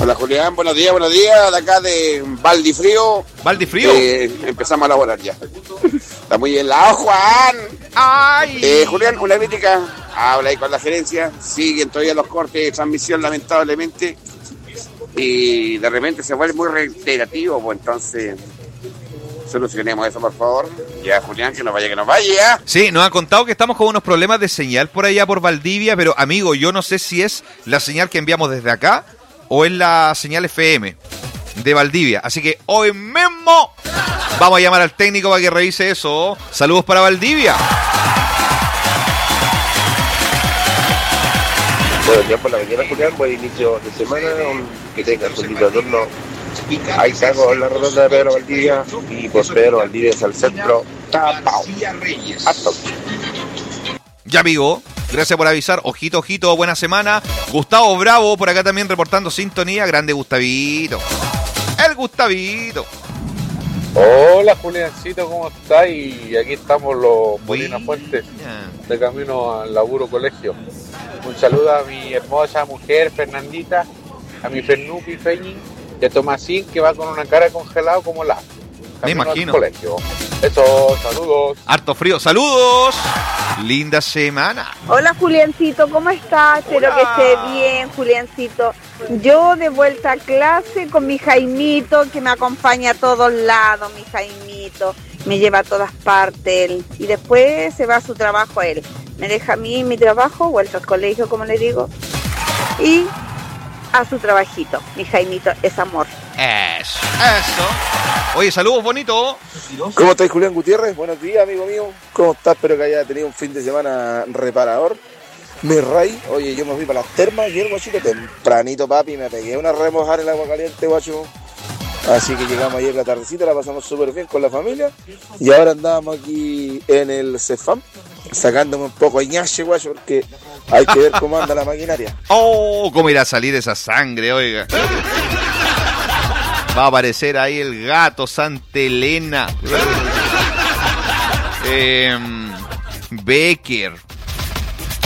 Hola Julián, buenos días, de acá de Valdifrío. ¿Valdifrío? Empezamos a elaborar ya. Está muy helado, Juan. ¡Ay! Julián, una crítica. Habla ahí con la gerencia. Siguen todavía los cortes de transmisión, lamentablemente. Y de repente se vuelve muy reiterativo, pues entonces solucionemos eso, por favor. Ya, Julián, que nos vaya. Sí, nos ha contado que estamos con unos problemas de señal por allá por Valdivia, pero amigo, yo no sé si es la señal que enviamos desde acá o es la señal FM de Valdivia. Así que hoy mismo vamos a llamar al técnico para que revise eso. Saludos para Valdivia. Buenos días por la mañana, Julián. Buen inicio de semana. Que tengas un lindo turno. Ahí salgo en la rotonda de Pedro Valdivia. Y por Pedro Valdivia es al centro. ¡Tapao! ¡Hasta! Ya, amigo. Gracias por avisar. Ojito, buena semana. Gustavo Bravo por acá también reportando sintonía. Grande Gustavito. El Gustavito. Hola Juliancito, ¿cómo estás? Y aquí estamos los Molina Fuentes, de camino al laburo colegio. Un saludo a mi hermosa mujer Fernandita, a mi Fernupi Feñi y a Tomasín, que va con una cara congelada como la. Me imagino. Colegio. Eso, saludos. Harto frío, saludos. Linda semana. Hola Juliancito, ¿cómo estás? Espero que esté bien, Juliancito. Yo de vuelta a clase con mi Jaimito, que me acompaña a todos lados, mi Jaimito. Me lleva a todas partes él. Y después se va a su trabajo él. Me deja a mí mi trabajo, vuelto al colegio, como le digo. Y a su trabajito. Mi Jaimito es amor. Eso. Oye, saludos, bonito. ¿Cómo estáis, Julián Gutiérrez? Buenos días, amigo mío. ¿Cómo estás? Espero que haya tenido un fin de semana reparador. Me raí. Oye, yo me fui para las termas y el guachito tempranito, papi. Me pegué una remojada en el agua caliente, guacho. Así que llegamos ayer la tardecita, la pasamos súper bien con la familia. Y ahora andábamos aquí en el Cefam, sacándome un poco de ñache, guacho, porque hay que ver cómo anda la maquinaria. Oh, cómo irá a salir esa sangre, oiga. Va a aparecer ahí el gato Santa Elena. Becker.